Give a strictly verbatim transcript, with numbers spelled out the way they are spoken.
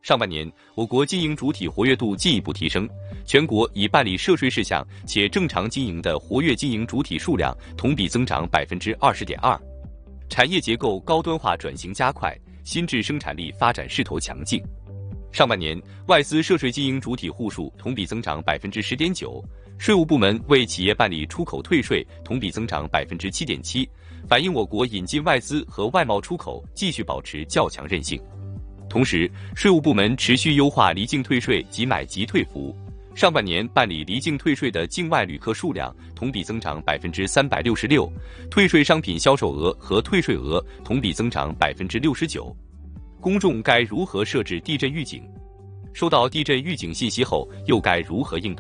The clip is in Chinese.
上半年，我国经营主体活跃度进一步提升，全国已办理涉税事项且正常经营的活跃经营主体数量同比增长 百分之二十点二， 产业结构高端化转型加快，新质生产力发展势头强劲。上半年，外资涉税经营主体户数同比增长 百分之十点九， 税务部门为企业办理出口退税同比增长 百分之七点七， 反映我国引进外资和外贸出口继续保持较强韧性。同时，税务部门持续优化离境退税及买即退服务。上半年办理离境退税的境外旅客数量同比增长 百分之三百六十六， 退税商品销售额和退税额同比增长 百分之六十九。公众该如何设置地震预警？收到地震预警信息后，又该如何应对？